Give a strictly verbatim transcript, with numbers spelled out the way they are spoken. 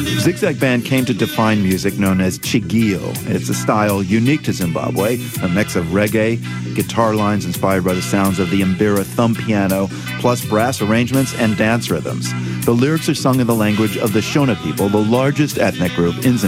Zigzag Band came to define music known as chigio. It's a style unique to Zimbabwe, a mix of reggae, guitar lines inspired by the sounds of the mbira thumb piano, plus brass arrangements and dance rhythms. The lyrics are sung in the language of the Shona people, the largest ethnic group in Zimbabwe.